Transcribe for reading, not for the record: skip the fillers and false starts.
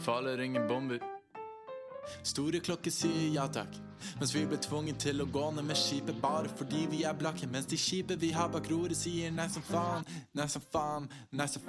faller ingen bomber. Store klokker sier ja takk, mens vi ble tvunget til å gå ned med skipet bare fordi vi er blakke. Mens de skipet vi har bak roret sier nei som faen, nei som faen, nei som